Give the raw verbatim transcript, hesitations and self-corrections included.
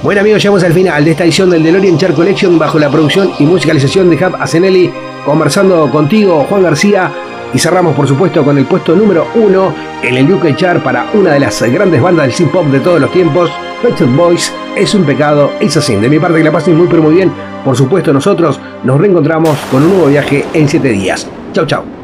Bueno amigos, llegamos al final de esta edición del DeLorean Chart Collection bajo la producción y musicalización de Hub Asenelli, conversando contigo, Juan García, y cerramos por supuesto con el puesto número uno en el U K Chart para una de las grandes bandas del synth pop de todos los tiempos, Pet Shop Boys. Es un pecado, es así. De mi parte, que la pasen muy pero muy bien. Por supuesto, nosotros nos reencontramos con un nuevo viaje en siete días. Chau chau.